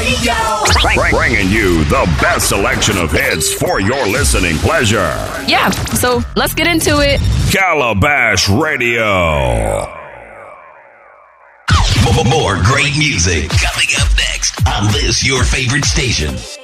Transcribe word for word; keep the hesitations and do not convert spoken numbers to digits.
Radio. Bring- Bringing you the best selection of hits for your listening pleasure. Yeah, so let's get into it. Calabash Radio. More great music coming up next on this, your favorite station.